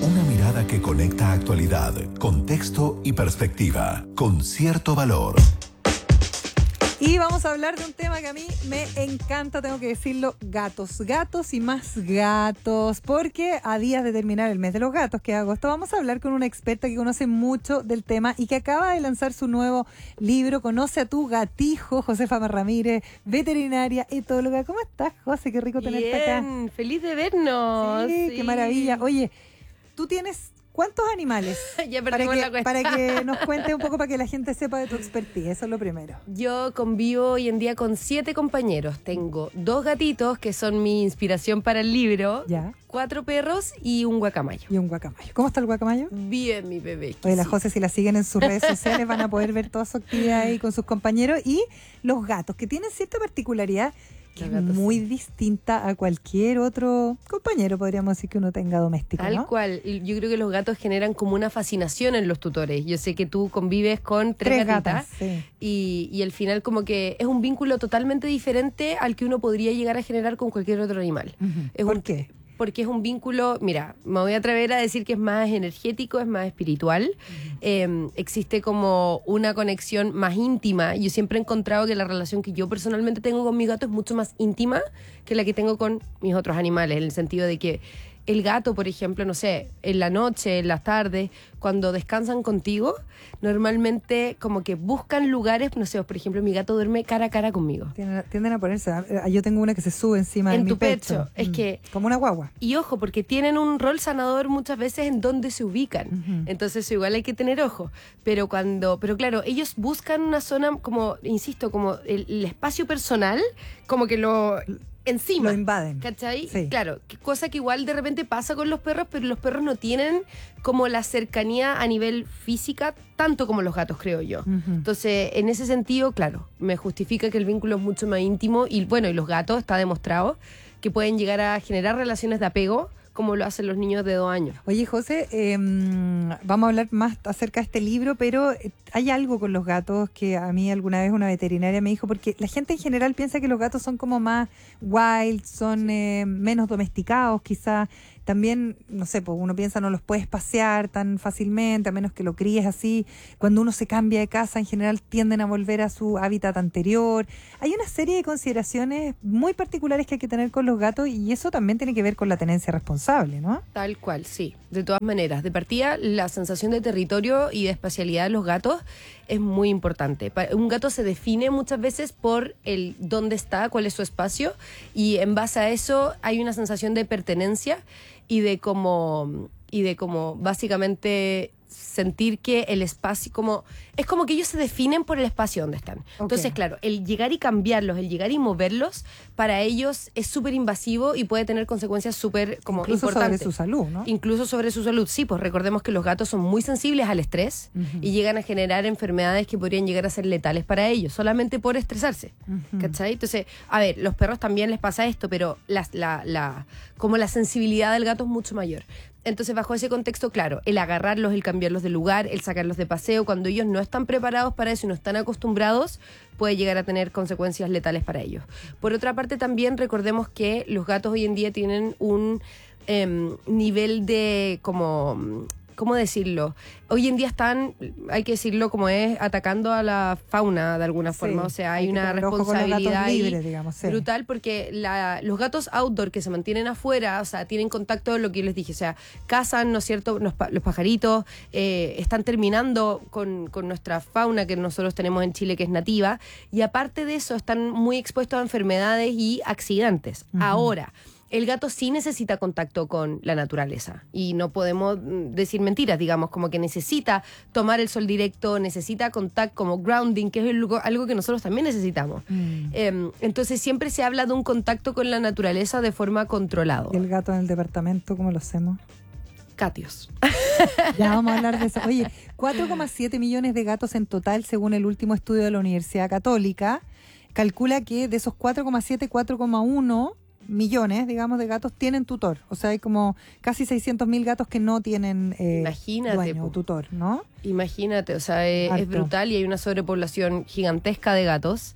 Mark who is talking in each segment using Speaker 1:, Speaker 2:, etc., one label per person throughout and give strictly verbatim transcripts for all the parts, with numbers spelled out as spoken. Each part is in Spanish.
Speaker 1: Una mirada que conecta actualidad, contexto y perspectiva, con cierto valor.
Speaker 2: Y vamos a hablar de un tema que a mí me encanta, tengo que decirlo, gatos, gatos y más gatos, porque a días de terminar el mes de los gatos, que es agosto, vamos a hablar con una experta que conoce mucho del tema y que acaba de lanzar su nuevo libro, Conoce a tu gatijo, Josefa Ramírez, veterinaria, etóloga. ¿Cómo estás, José? Qué rico tenerte acá.
Speaker 3: Bien, feliz de vernos.
Speaker 2: Sí,
Speaker 3: sí,
Speaker 2: qué maravilla. Oye, tú tienes... ¿Cuántos animales?
Speaker 3: Ya
Speaker 2: para,
Speaker 3: perdimos la
Speaker 2: que,
Speaker 3: cuenta.
Speaker 2: para que nos cuentes un poco, para que la gente sepa de tu expertise. Eso es lo primero.
Speaker 3: Yo convivo hoy en día con siete compañeros. Tengo dos gatitos que son mi inspiración para el libro,
Speaker 2: ya.
Speaker 3: Cuatro perros y un guacamayo.
Speaker 2: Y un guacamayo. ¿Cómo está el guacamayo?
Speaker 3: Bien, mi bebé.
Speaker 2: Oye, la José, si la siguen en sus redes sociales, van a poder ver toda su actividad ahí con sus compañeros. Y los gatos, que tienen cierta particularidad que
Speaker 3: Los
Speaker 2: es
Speaker 3: gatos,
Speaker 2: muy
Speaker 3: sí.
Speaker 2: distinta a cualquier otro compañero, podríamos decir, que uno tenga doméstico,
Speaker 3: Tal
Speaker 2: ¿no?
Speaker 3: cual. Y yo creo que los gatos generan como una fascinación en los tutores. Yo sé que tú convives con tres,
Speaker 2: Tres
Speaker 3: gatitas.
Speaker 2: gatas, sí.
Speaker 3: Y, y al final como que es un vínculo totalmente diferente al que uno podría llegar a generar con cualquier otro animal.
Speaker 2: Uh-huh.
Speaker 3: Es
Speaker 2: ¿Por
Speaker 3: un,
Speaker 2: qué?
Speaker 3: Porque es un vínculo, mira, me voy a atrever a decir que es más energético, es más espiritual. Uh-huh. Eh, existe como una conexión más íntima. Yo siempre he encontrado que la relación que yo personalmente tengo con mi gato es mucho más íntima que la que tengo con mis otros animales, en el sentido de que el gato, por ejemplo, no sé, en la noche, en las tardes, cuando descansan contigo, normalmente como que buscan lugares, no sé, por ejemplo, mi gato duerme cara a cara conmigo.
Speaker 2: Tienden, tienden a ponerse, yo tengo una que se sube encima
Speaker 3: en
Speaker 2: de mi
Speaker 3: tu pecho.
Speaker 2: pecho.
Speaker 3: Es
Speaker 2: mm.
Speaker 3: que...
Speaker 2: Como una guagua.
Speaker 3: Y ojo, porque tienen un rol sanador muchas veces en donde se ubican.
Speaker 2: Uh-huh.
Speaker 3: Entonces igual hay que tener ojo. Pero cuando, pero claro, ellos buscan una zona como, insisto, como el, el espacio personal, como que lo... encima.
Speaker 2: Lo invaden.
Speaker 3: ¿Cachai?
Speaker 2: Sí.
Speaker 3: Claro, que cosa que igual de repente pasa con los perros, pero los perros no tienen como la cercanía a nivel física tanto como los gatos, creo yo.
Speaker 2: Uh-huh.
Speaker 3: Entonces, en ese sentido, claro, me justifica que el vínculo es mucho más íntimo y bueno, y los gatos, está demostrado que pueden llegar a generar relaciones de apego como lo hacen los niños de dos años.
Speaker 2: Oye, José, eh, vamos a hablar más acerca de este libro, pero hay algo con los gatos que a mí alguna vez una veterinaria me dijo, porque la gente en general piensa que los gatos son como más wild, son eh, menos domesticados quizás. También, no sé, pues uno piensa no los puedes pasear tan fácilmente, a menos que lo críes así. Cuando uno se cambia de casa, en general tienden a volver a su hábitat anterior. Hay una serie de consideraciones muy particulares que hay que tener con los gatos y eso también tiene que ver con la tenencia responsable, ¿no?
Speaker 3: Tal cual, sí. De todas maneras, de partida, la sensación de territorio y de espacialidad de los gatos es muy importante. Un gato se define muchas veces por el dónde está, cuál es su espacio, y en base a eso hay una sensación de pertenencia y de como y de como básicamente sentir que el espacio, como es como que ellos se definen por el espacio donde están. Okay. Entonces, claro, el llegar y cambiarlos, el llegar y moverlos, para ellos es súper invasivo y puede tener consecuencias súper como
Speaker 2: Incluso
Speaker 3: importantes.
Speaker 2: sobre su salud, ¿no?
Speaker 3: Incluso sobre su salud, sí, pues recordemos que los gatos son muy sensibles al estrés uh-huh. y llegan a generar enfermedades que podrían llegar a ser letales para ellos, solamente por estresarse, uh-huh. ¿cachai? Entonces, a ver, los perros también les pasa esto, pero la, la, la, como la sensibilidad del gato es mucho mayor. Entonces, bajo ese contexto, claro, el agarrarlos, el cambiarlos de lugar, el sacarlos de paseo, cuando ellos no están preparados para eso y no están acostumbrados, puede llegar a tener consecuencias letales para ellos. Por otra parte, también recordemos que los gatos hoy en día tienen un eh, nivel de como... ¿Cómo decirlo? Hoy en día están, hay que decirlo como es, atacando a la fauna de alguna forma. Sí, o sea, hay, hay una responsabilidad
Speaker 2: libres, digamos, sí.
Speaker 3: brutal porque la, los gatos outdoor que se mantienen afuera, o sea, tienen contacto con lo que yo les dije. O sea, cazan, ¿no es cierto?, los, los pajaritos, eh, están terminando con, con nuestra fauna que nosotros tenemos en Chile, que es nativa. Y aparte de eso, están muy expuestos a enfermedades y accidentes. Uh-huh. Ahora, el gato sí necesita contacto con la naturaleza y no podemos decir mentiras, digamos, como que necesita tomar el sol directo, necesita contacto como grounding, que es algo, algo que nosotros también necesitamos. Mm. Eh, entonces siempre se habla de un contacto con la naturaleza de forma controlada.
Speaker 2: ¿Y el gato en el departamento cómo lo hacemos?
Speaker 3: Catios.
Speaker 2: Ya vamos a hablar de eso. Oye, cuatro coma siete millones de gatos en total, según el último estudio de la Universidad Católica. Calcula que de esos cuatro coma siete, cuatro coma uno millones, digamos, de gatos tienen tutor. O sea, hay como casi seiscientos mil gatos que no tienen eh,
Speaker 3: Imagínate,
Speaker 2: dueño o
Speaker 3: po.
Speaker 2: tutor, ¿no?
Speaker 3: Imagínate, o sea, es, es brutal y hay una sobrepoblación gigantesca de gatos.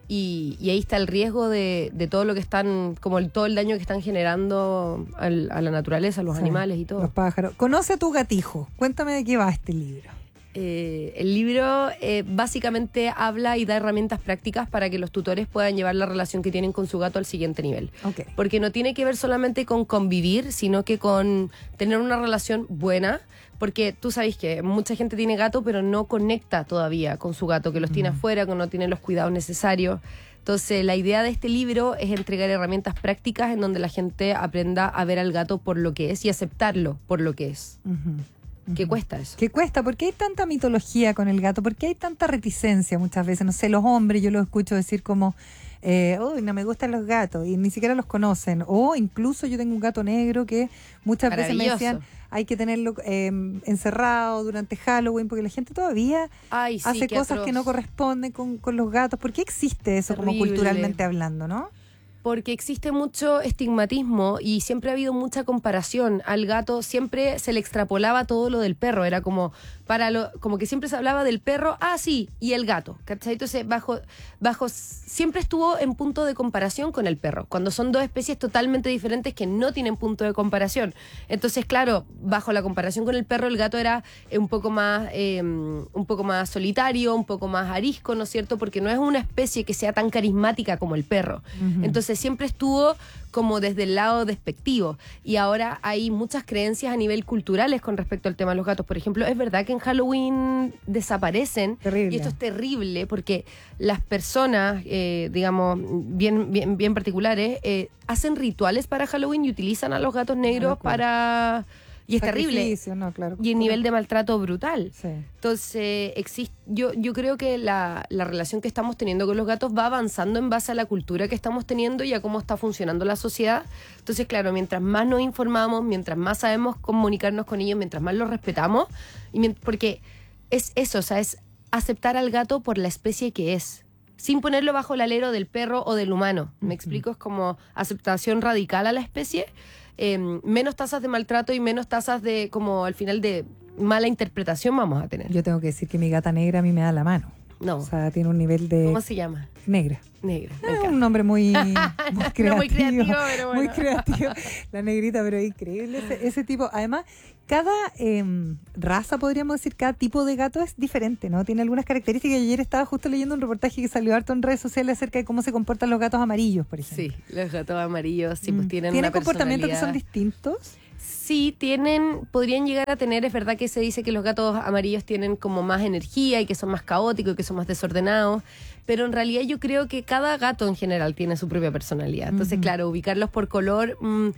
Speaker 3: Y, y ahí está el riesgo de, de todo lo que están, como el, todo el daño que están generando al, a la naturaleza, a los
Speaker 2: Sí,
Speaker 3: animales y todo.
Speaker 2: Los pájaros. Conoce a tu gatijo. Cuéntame de qué va este libro.
Speaker 3: Eh, el libro eh, básicamente habla y da herramientas prácticas para que los tutores puedan llevar la relación que tienen con su gato al siguiente nivel.
Speaker 2: Okay.
Speaker 3: Porque no tiene que ver solamente con convivir, sino que con tener una relación buena. Porque tú sabes que mucha gente tiene gato, pero no conecta todavía con su gato, que los mm. tiene afuera, que no tiene los cuidados necesarios. Entonces, la idea de este libro es entregar herramientas prácticas en donde la gente aprenda a ver al gato por lo que es y aceptarlo por lo que es. Uh-huh. ¿Qué cuesta eso?
Speaker 2: ¿Qué cuesta? ¿Por qué hay tanta mitología con el gato? ¿Por qué hay tanta reticencia muchas veces? No sé, los hombres, yo los escucho decir como, eh, uy, no me gustan los gatos, y ni siquiera los conocen. O incluso yo tengo un gato negro que muchas veces me decían, hay que tenerlo eh, encerrado durante Halloween, porque la gente todavía
Speaker 3: Ay, sí,
Speaker 2: hace cosas
Speaker 3: atroz.
Speaker 2: que no corresponden con, con los gatos. ¿Por qué existe eso
Speaker 3: Terrible.
Speaker 2: como culturalmente hablando, no?
Speaker 3: Porque existe mucho estigmatismo y siempre ha habido mucha comparación. Al gato siempre se le extrapolaba todo lo del perro. Era como para lo, como que siempre se hablaba del perro, ah, sí, y el gato. ¿Cachai? Entonces, bajo, bajo, siempre estuvo en punto de comparación con el perro, cuando son dos especies totalmente diferentes que no tienen punto de comparación. Entonces, claro, bajo la comparación con el perro, el gato era un poco más, eh, un poco más solitario, un poco más arisco, ¿no es cierto? Porque no es una especie que sea tan carismática como el perro. Uh-huh. Entonces, siempre estuvo como desde el lado despectivo. Y ahora hay muchas creencias a nivel culturales con respecto al tema de los gatos. Por ejemplo, es verdad que en Halloween desaparecen.
Speaker 2: Terrible.
Speaker 3: Y esto es terrible porque las personas, eh, digamos, bien, bien, bien particulares, eh, hacen rituales para Halloween y utilizan a los gatos negros
Speaker 2: no,
Speaker 3: para... Y es terrible.
Speaker 2: No, claro,
Speaker 3: y el nivel de maltrato brutal.
Speaker 2: Sí.
Speaker 3: Entonces, existe, yo, yo creo que la, la relación que estamos teniendo con los gatos va avanzando en base a la cultura que estamos teniendo y a cómo está funcionando la sociedad. Entonces, claro, mientras más nos informamos, mientras más sabemos comunicarnos con ellos, mientras más los respetamos, y mient- porque es eso, o sea, es aceptar al gato por la especie que es, sin ponerlo bajo el alero del perro o del humano. ¿Me uh-huh. explico? Es como aceptación radical a la especie. Eh, menos tasas de maltrato y menos tasas de, como al final, de mala interpretación vamos a tener.
Speaker 2: Yo tengo que decir que mi gata negra a mí me da la mano.
Speaker 3: No.
Speaker 2: O sea, tiene un nivel de...
Speaker 3: ¿Cómo se llama?
Speaker 2: Negra.
Speaker 3: Negra.
Speaker 2: Es un nombre muy, muy creativo.
Speaker 3: No, muy creativo, pero bueno.
Speaker 2: Muy creativo. La negrita, pero increíble ese, ese tipo. Además, cada eh, raza, podríamos decir, cada tipo de gato es diferente, ¿no? Tiene algunas características. Ayer estaba justo leyendo un reportaje que salió harto en redes sociales acerca de cómo se comportan los gatos amarillos, por ejemplo.
Speaker 3: Sí, los gatos amarillos, sí, pues tienen
Speaker 2: ¿Tienen
Speaker 3: una
Speaker 2: comportamientos que son
Speaker 3: personalidad.
Speaker 2: distintos?
Speaker 3: Sí, tienen, podrían llegar a tener, es verdad que se dice que los gatos amarillos tienen como más energía y que son más caóticos y que son más desordenados, pero en realidad yo creo que cada gato en general tiene su propia personalidad. Entonces, uh-huh. claro, ubicarlos por color, mmm,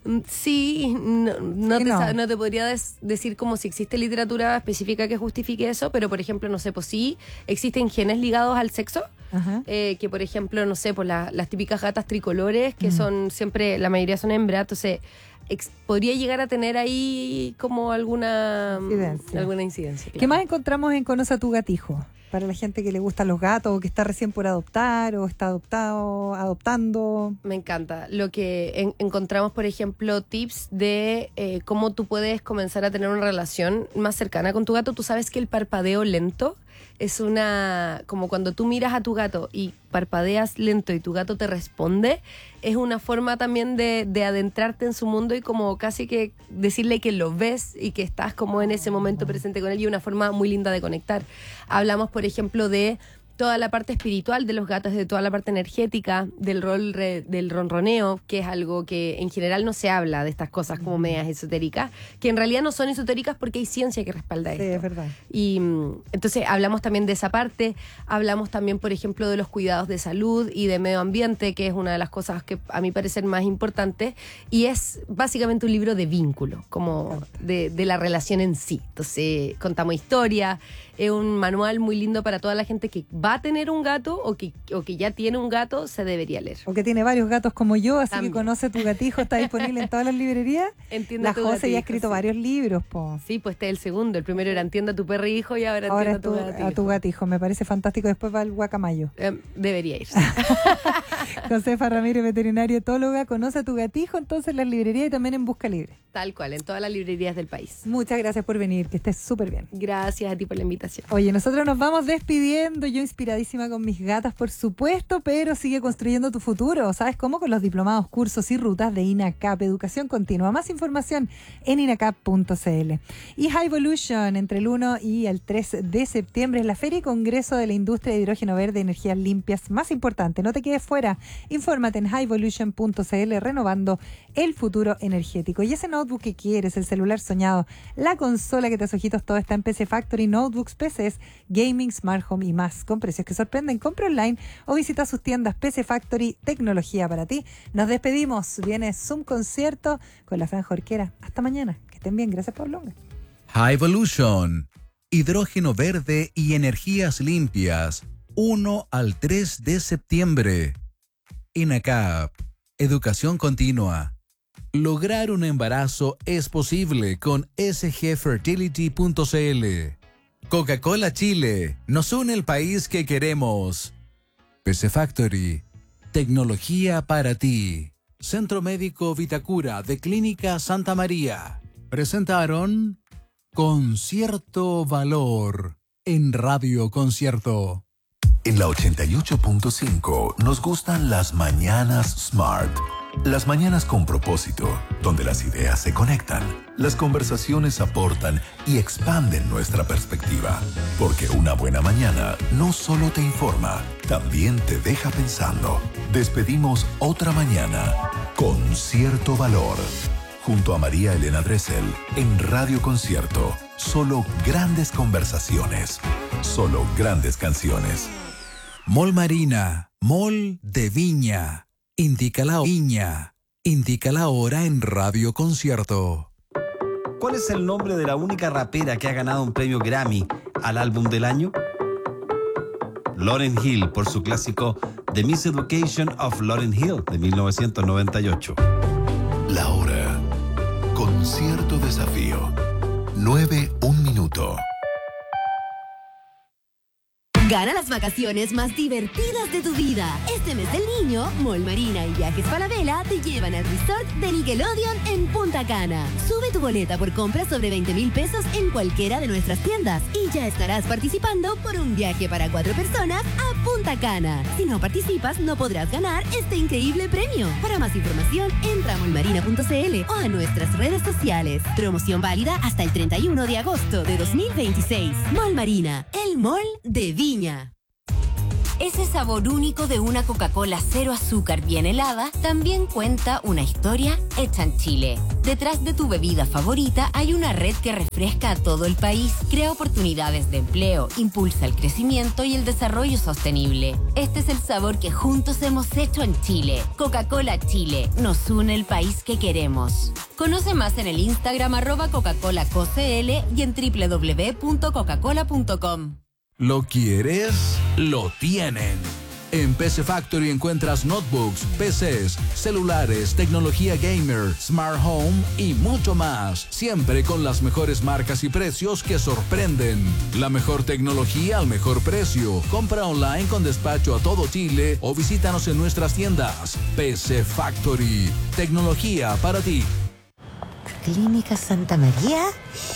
Speaker 3: sí, no, no,
Speaker 2: sí,
Speaker 3: te,
Speaker 2: no.
Speaker 3: no te podría des, decir como si existe literatura específica que justifique eso, pero por ejemplo, no sé, pues sí, existen genes ligados al sexo. Uh-huh. Eh, que por ejemplo, no sé, pues la, las típicas gatas tricolores, que uh-huh. son siempre, la mayoría son hembras, entonces ex, podría llegar a tener ahí como alguna incidencia. Alguna incidencia claro.
Speaker 2: ¿Qué más encontramos en Conoce a tu gatijo? Para la gente que le gustan los gatos o que está recién por adoptar o está adoptado, adoptando.
Speaker 3: Me encanta. Lo que en, encontramos, por ejemplo, tips de eh, cómo tú puedes comenzar a tener una relación más cercana con tu gato. Tú sabes que el parpadeo lento es una... como cuando tú miras a tu gato y parpadeas lento y tu gato te responde, es una forma también de, de adentrarte en su mundo y como casi que decirle que lo ves y que estás como en ese momento presente con él, y una forma muy linda de conectar. Hablamos, por ejemplo, de toda la parte espiritual de los gatos, de toda la parte energética, del rol re, del ronroneo, que es algo que en general no se habla de estas cosas como medias esotéricas, que en realidad no son esotéricas porque hay ciencia que respalda
Speaker 2: sí,
Speaker 3: esto.
Speaker 2: Sí, es verdad.
Speaker 3: Y entonces hablamos también de esa parte, hablamos también, por ejemplo, de los cuidados de salud y de medio ambiente, que es una de las cosas que a mi parecer más importantes, y es básicamente un libro de vínculo, como de, de la relación en sí. Entonces contamos historia, es un manual muy lindo para toda la gente que va a tener un gato o que, o que ya tiene un gato, se debería leer.
Speaker 2: O que tiene varios gatos como yo, así
Speaker 3: También.
Speaker 2: Que Conoce tu gatijo, está disponible en todas las librerías.
Speaker 3: Entienda
Speaker 2: la
Speaker 3: tu
Speaker 2: José
Speaker 3: gatijo,
Speaker 2: ya ha escrito
Speaker 3: sí.
Speaker 2: varios libros, po.
Speaker 3: Sí, pues este es el segundo. El primero era Entienda a tu perro y hijo y ahora,
Speaker 2: ahora
Speaker 3: Entienda
Speaker 2: es tu,
Speaker 3: a tu gatijo.
Speaker 2: a tu gatijo. Me parece fantástico. Después va el guacamayo.
Speaker 3: Eh, debería irse.
Speaker 2: Josefa Ramírez, veterinaria etóloga, Conoce a tu gatijo, entonces en las librerías y también en Busca Libre.
Speaker 3: Tal cual, en todas las librerías del país.
Speaker 2: Muchas gracias por venir, que estés súper bien.
Speaker 3: Gracias a ti por la invitación.
Speaker 2: Oye, nosotros nos vamos despidiendo. Yo insisto inspiradísima con mis gatas, por supuesto, pero sigue construyendo tu futuro. ¿Sabes cómo? Con los diplomados, cursos y rutas de INACAP, Educación Continua. Más información en inacap punto c l. Y High Evolution, entre el uno y el tres de septiembre, es la Feria y Congreso de la Industria de Hidrógeno Verde y Energías Limpias más importante. No te quedes fuera. Infórmate en high evolution punto c l, renovando el futuro energético. Y ese notebook que quieres, el celular soñado, la consola que te hace ojitos, todo está en P C Factory, notebooks, P Cs, gaming, smart home y más, con precios que sorprenden. Compra online o visita sus tiendas. P C Factory, tecnología para ti. Nos despedimos. Viene Zoom Concierto con la Franja Orquera. Hasta mañana. Que estén bien. Gracias, Pablo.
Speaker 4: High Evolution, hidrógeno verde y energías limpias, uno al tres de septiembre. INACAP, Educación Continua. Lograr un embarazo es posible con s g fertility punto c l. Coca-Cola Chile, nos une el país que queremos. P C Factory, tecnología para ti. Centro Médico Vitacura de Clínica Santa María. Presentaron Concierto Valor en Radio Concierto.
Speaker 1: En la ochenta y ocho punto cinco nos gustan las mañanas Smart. Las mañanas con propósito, donde las ideas se conectan, las conversaciones aportan y expanden nuestra perspectiva. Porque una buena mañana no solo te informa, también te deja pensando. Despedimos otra mañana con cierto valor. Junto a María Elena Dressel en Radio Concierto. Solo grandes conversaciones. Solo grandes canciones.
Speaker 4: Mall Marina, Mall de Viña. Indica la Viña. Indica la hora en Radio Concierto.
Speaker 5: ¿Cuál es el nombre de la única rapera que ha ganado un premio Grammy al álbum del año? Lauryn Hill, por su clásico The Miseducation of Lauryn Hill de mil novecientos noventa y ocho.
Speaker 1: La hora. Concierto desafío. nueve, un minuto.
Speaker 6: Gana las vacaciones más divertidas de tu vida. Este mes del niño, Mall Marina y Viajes Falabella te llevan al resort de Nickelodeon en Punta Cana. Sube tu boleta por compras sobre veinte mil pesos en cualquiera de nuestras tiendas y ya estarás participando por un viaje para cuatro personas a Punta Cana. Si no participas, no podrás ganar este increíble premio. Para más información, entra a mall marina punto c l o a nuestras redes sociales. Promoción válida hasta el treinta y uno de agosto de dos mil veintiséis. Mall Marina, el mall de Viña. Ese sabor único de una Coca-Cola cero azúcar bien helada también cuenta una historia hecha en Chile. Detrás de tu bebida favorita hay una red que refresca a todo el país, crea oportunidades de empleo, impulsa el crecimiento y el desarrollo sostenible. Este es el sabor que juntos hemos hecho en Chile. Coca-Cola Chile, nos une el país que queremos. Conoce más en el Instagram arroba Coca-Cola C C L y en doble u doble u doble u punto coca cola punto com.
Speaker 4: ¿Lo quieres? Lo tienen. En P C Factory encuentras notebooks, P Cs, celulares, tecnología gamer, smart home y mucho más. Siempre con las mejores marcas y precios que sorprenden. La mejor tecnología al mejor precio. Compra online con despacho a todo Chile o visítanos en nuestras tiendas. P C Factory. Tecnología para ti.
Speaker 7: ¿Clínica Santa María?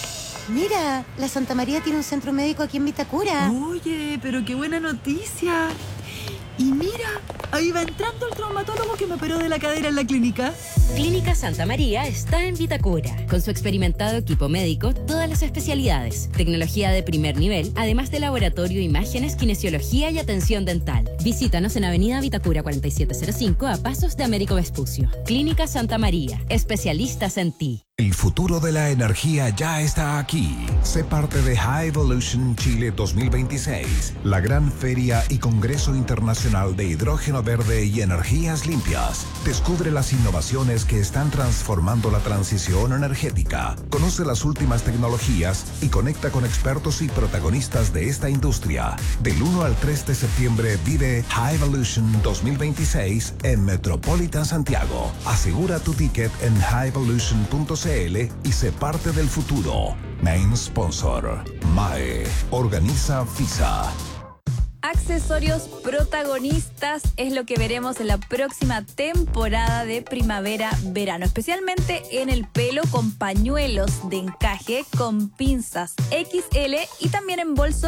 Speaker 7: Mira, la Santa María tiene un centro médico aquí en Vitacura.
Speaker 8: Oye, pero qué buena noticia. Y mira, ahí va entrando el traumatólogo que me operó de la cadera en la clínica.
Speaker 6: Clínica Santa María está en Vitacura. Con su experimentado equipo médico, todas las especialidades, tecnología de primer nivel, además de laboratorio, imágenes, kinesiología y atención dental. Visítanos en Avenida Vitacura cuarenta y siete cero cinco a pasos de Américo Vespucio. Clínica Santa María, especialistas en ti.
Speaker 1: El futuro de la energía ya está aquí. Sé parte de High Evolution Chile dos mil veintiséis, la gran feria y congreso internacional de hidrógeno verde y energías limpias. Descubre las innovaciones que están transformando la transición energética. Conoce las últimas tecnologías y conecta con expertos y protagonistas de esta industria. Del uno al tres de septiembre vive High Evolution dos mil veintiséis en Metropolitan Santiago. Asegura tu ticket en high evolution punto c l y sé parte del futuro. Main sponsor, M A E. Organiza FISA.
Speaker 9: Accesorios protagonistas es lo que veremos en la próxima temporada de primavera-verano, especialmente en el pelo con pañuelos de encaje con pinzas equis ele y también en bolsos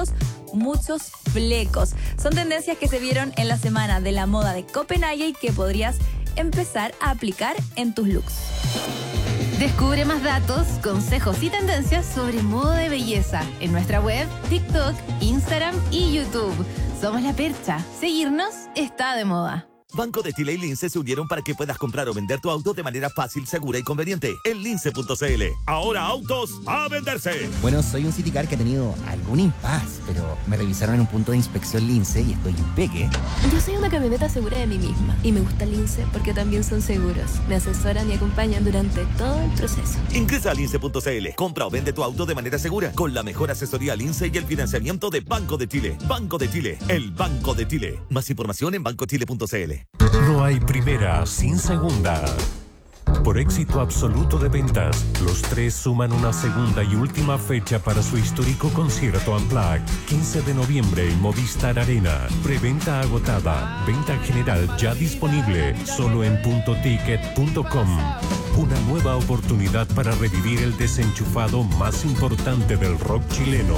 Speaker 9: muchos flecos. Son tendencias que se vieron en la Semana de la Moda de Copenhague y que podrías empezar a aplicar en tus looks.
Speaker 6: Descubre más datos, consejos y tendencias sobre moda de belleza en nuestra web, TikTok, Instagram y YouTube. Somos La Percha. Seguirnos está de moda.
Speaker 10: Banco de Chile y Lince se unieron para que puedas comprar o vender tu auto de manera fácil, segura y conveniente en lince punto c l. Ahora autos a venderse.
Speaker 11: Bueno, soy un Citicar que ha tenido algún impas, pero me revisaron en un punto de inspección Lince y estoy impeque.
Speaker 12: Yo soy una camioneta segura de mí misma y me gusta Lince porque también son seguros. Me asesoran y acompañan durante todo el proceso.
Speaker 10: Ingresa a lince punto c l. Compra o vende tu auto de manera segura con la mejor asesoría Lince y el financiamiento de Banco de Chile. Banco de Chile, el Banco de Chile. Más información en banco chile punto c l.
Speaker 13: No hay primera sin segunda. Por éxito absoluto de ventas, los tres suman una segunda y última fecha para su histórico concierto Unplugged. quince de noviembre en Movistar Arena. Preventa agotada. Venta general ya disponible. Solo en punto ticket punto com. Una nueva oportunidad para revivir el desenchufado más importante del rock chileno.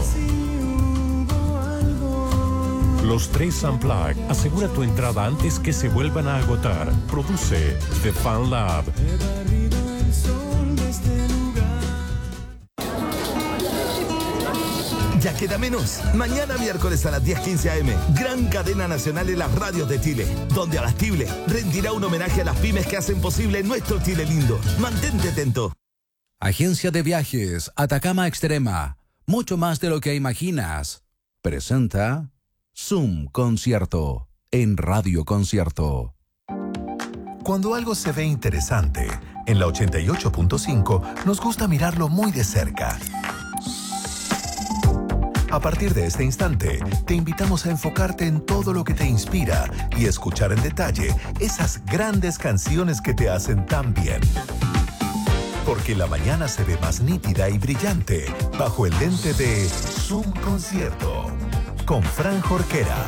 Speaker 13: Los tres Unplugged. Asegura tu entrada antes que se vuelvan a agotar. Produce The Fan Lab.
Speaker 14: Ya queda menos. Mañana miércoles a las diez quince a eme, gran cadena nacional en las radios de Chile, donde Abastible rendirá un homenaje a las pymes que hacen posible nuestro Chile lindo. Mantente atento.
Speaker 4: Agencia de Viajes Atacama Extrema. Mucho más de lo que imaginas. Presenta Zoom Concierto en Radio Concierto.
Speaker 1: Cuando algo se ve interesante, en la ochenta y ocho punto cinco nos gusta mirarlo muy de cerca. A partir de este instante, te invitamos a enfocarte en todo lo que te inspira y escuchar en detalle esas grandes canciones que te hacen tan bien. Porque la mañana se ve más nítida y brillante bajo el lente de Zoom Concierto con Fran Jorquera.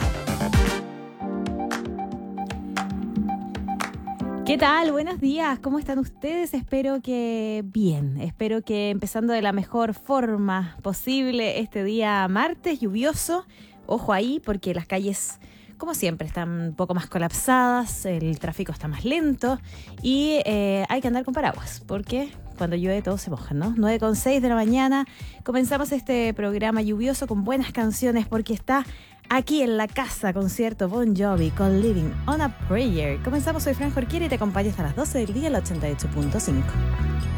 Speaker 15: ¿Qué tal? Buenos días, ¿cómo están ustedes? Espero que bien, espero que empezando de la mejor forma posible este día martes lluvioso. Ojo ahí porque las calles, como siempre, están un poco más colapsadas, el tráfico está más lento y eh, hay que andar con paraguas porque cuando llueve todo se moja, ¿no? nueve con seis de la mañana, comenzamos este programa lluvioso con buenas canciones porque está aquí en la casa, concierto Bon Jovi con Living on a Prayer. Comenzamos, soy Fran Jorquera y te acompaño hasta las doce del día en la ochenta y ocho punto cinco.